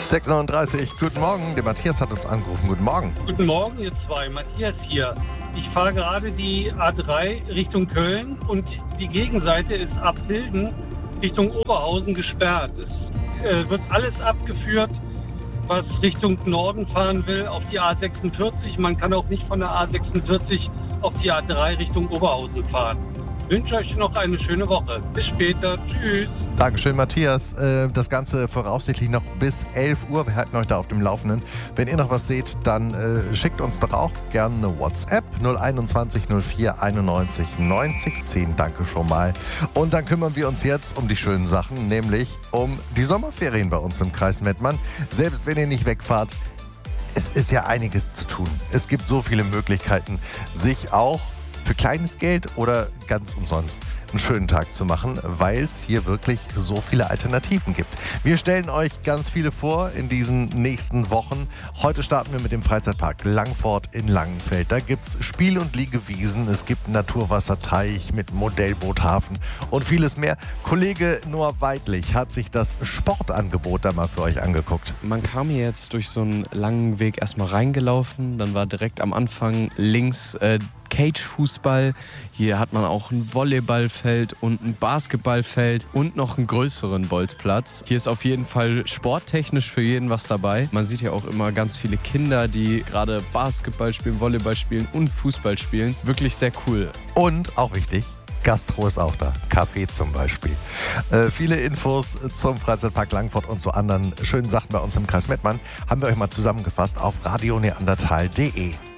6:39, guten Morgen. Der Matthias hat uns angerufen. Guten Morgen. Guten Morgen, ihr zwei. Matthias hier. Ich fahre gerade die A3 Richtung Köln und die Gegenseite ist ab Hilden Richtung Oberhausen gesperrt. Es wird alles abgeführt, was Richtung Norden fahren will, auf die A46. Man kann auch nicht von der A46 auf die A3 Richtung Oberhausen fahren. Ich wünsche euch noch eine schöne Woche. Bis später. Tschüss. Dankeschön, Matthias. Das Ganze voraussichtlich noch bis 11 Uhr. Wir halten euch da auf dem Laufenden. Wenn ihr noch was seht, dann schickt uns doch auch gerne eine WhatsApp 021 04 91 90 10. Danke schon mal. Und dann kümmern wir uns jetzt um die schönen Sachen, nämlich um die Sommerferien bei uns im Kreis Mettmann. Selbst wenn ihr nicht wegfahrt, es ist ja einiges zu tun. Es gibt so viele Möglichkeiten, sich auch für kleines Geld oder ganz umsonst einen schönen Tag zu machen, weil es hier wirklich so viele Alternativen gibt. Wir stellen euch ganz viele vor in diesen nächsten Wochen. Heute starten wir mit dem Freizeitpark Langfort in Langenfeld. Da gibt es Spiel- und Liegewiesen, es gibt einen Naturwasserteich mit Modellboothafen und vieles mehr. Kollege Noah Weidlich hat sich das Sportangebot da mal für euch angeguckt. Man kam hier jetzt durch so einen langen Weg erstmal reingelaufen, dann war direkt am Anfang links Cage-Fußball. Hier hat man auch ein Volleyballfeld und ein Basketballfeld und noch einen größeren Bolzplatz. Hier ist auf jeden Fall sporttechnisch für jeden was dabei. Man sieht ja auch immer ganz viele Kinder, die gerade Basketball spielen, Volleyball spielen und Fußball spielen. Wirklich sehr cool. Und auch wichtig, Gastro ist auch da. Kaffee zum Beispiel. Viele Infos zum Freizeitpark Langfort und zu anderen schönen Sachen bei uns im Kreis Mettmann haben wir euch mal zusammengefasst auf radioneandertal.de.